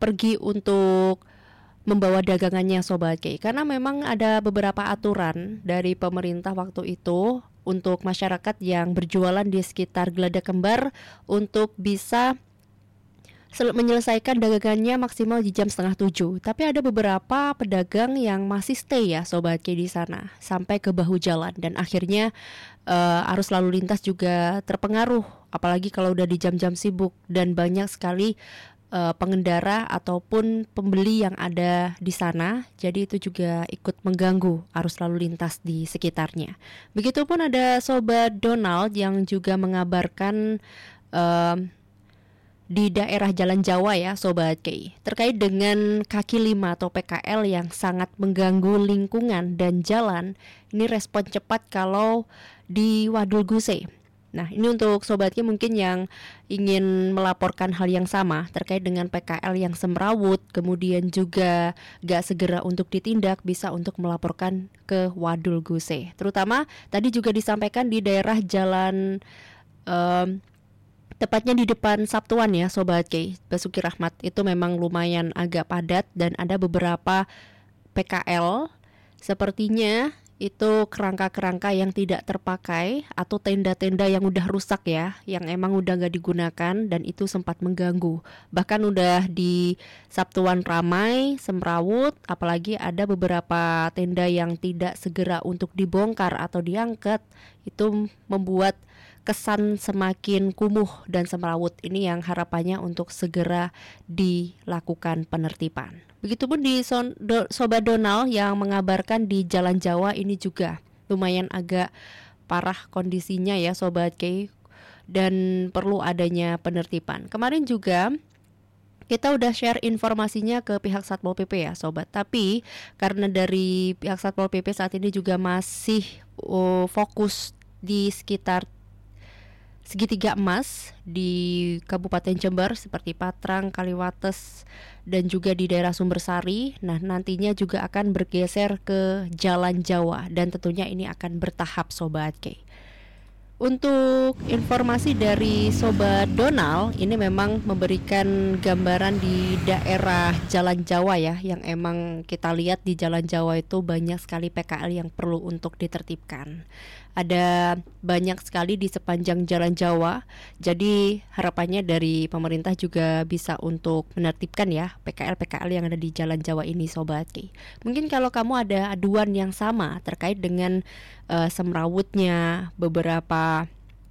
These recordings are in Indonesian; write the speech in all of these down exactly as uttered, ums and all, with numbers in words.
pergi untuk membawa dagangannya Sobat Kay, karena memang ada beberapa aturan dari pemerintah waktu itu untuk masyarakat yang berjualan di sekitar Geladak Kembar untuk bisa sel- menyelesaikan dagangannya maksimal di jam setengah tujuh. Tapi ada beberapa pedagang yang masih stay ya Sobat Kay di sana sampai ke bahu jalan, dan akhirnya uh, arus lalu lintas juga terpengaruh, apalagi kalau udah di jam-jam sibuk dan banyak sekali Uh, pengendara ataupun pembeli yang ada di sana, jadi itu juga ikut mengganggu arus lalu lintas di sekitarnya. Begitupun ada Sobat Donald yang juga mengabarkan uh, di daerah Jalan Jawa ya Sobat Kay, terkait dengan kaki lima atau P K L yang sangat mengganggu lingkungan dan jalan. Ini respon cepat kalau di Wadul Guse. Nah, ini untuk Sobat Kay mungkin yang ingin melaporkan hal yang sama terkait dengan P K L yang semrawut, kemudian juga gak segera untuk ditindak, bisa untuk melaporkan ke Wadul Guse. Terutama tadi juga disampaikan di daerah jalan um, tepatnya di depan Sabtuan ya Sobat Kay, Basuki Rahmat, itu memang lumayan agak padat dan ada beberapa P K L sepertinya itu kerangka-kerangka yang tidak terpakai atau tenda-tenda yang udah rusak ya, yang emang udah gak digunakan, dan itu sempat mengganggu. Bahkan udah di Sabtuan ramai, semrawut, apalagi ada beberapa tenda yang tidak segera untuk dibongkar atau diangkat. Itu membuat kesan semakin kumuh dan semrawut. Ini yang harapannya untuk segera dilakukan penertiban. Begitupun di Son, Do, Sobat Donald yang mengabarkan di Jalan Jawa ini juga lumayan agak parah kondisinya ya Sobat Kay, dan perlu adanya penertiban. Kemarin juga kita udah share informasinya ke pihak Satpol P P ya Sobat, tapi karena dari pihak Satpol P P saat ini juga masih uh, fokus di sekitar segitiga emas di Kabupaten Jember seperti Patrang, Kaliwates, dan juga di daerah Sumbersari. Nah, nantinya juga akan bergeser ke Jalan Jawa, dan tentunya ini akan bertahap Sobat Kay. Untuk informasi dari Sobat Donald, ini memang memberikan gambaran di daerah Jalan Jawa ya, yang emang kita lihat di Jalan Jawa itu banyak sekali P K L yang perlu untuk ditertibkan. Ada banyak sekali di sepanjang Jalan Jawa. Jadi harapannya dari pemerintah juga bisa untuk menertibkan ya P K L-P K L yang ada di Jalan Jawa ini Sobat Kay. Mungkin kalau kamu ada aduan yang sama terkait dengan uh, semrawutnya beberapa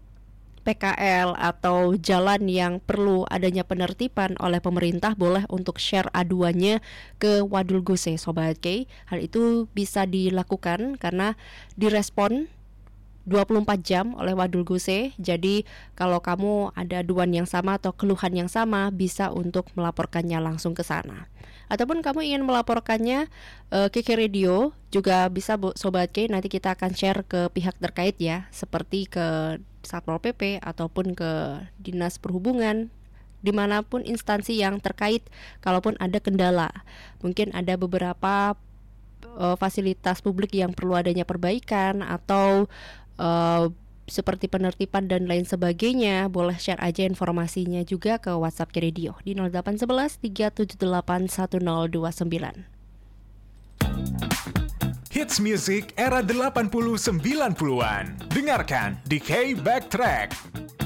P K L atau jalan yang perlu adanya penertiban oleh pemerintah, boleh untuk share aduannya ke Wadul Guse Sobat Kay. Hal itu bisa dilakukan karena direspon dua puluh empat jam oleh Wadul Guse. Jadi kalau kamu ada aduan yang sama atau keluhan yang sama, bisa untuk melaporkannya langsung ke sana. Ataupun kamu ingin melaporkannya uh, ke K Radio juga bisa Bu, Sobat Kay. Nanti kita akan share ke pihak terkait ya, seperti ke Satpol P P ataupun ke Dinas Perhubungan, dimanapun instansi yang terkait. Kalaupun ada kendala, mungkin ada beberapa uh, fasilitas publik yang perlu adanya perbaikan atau Uh, seperti penertiban dan lain sebagainya, boleh share aja informasinya juga ke WhatsApp K Radio di nol delapan satu satu tiga tujuh delapan satu nol dua sembilan. Hits music era delapan puluh sembilan puluhan. Dengarkan di K Backtrack.